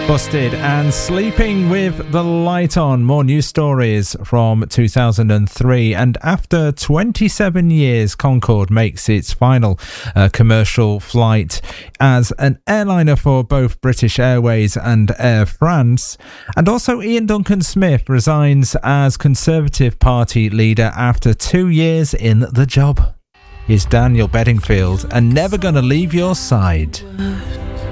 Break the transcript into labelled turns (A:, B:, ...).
A: Busted and Sleeping with the Light On. More news stories from 2003. And after 27 years, Concorde makes its final commercial flight as an airliner for both British Airways and Air France. And also Ian Duncan Smith resigns as Conservative Party leader after 2 years in the job. Here's Daniel Bedingfield and Never Gonna Leave Your Side.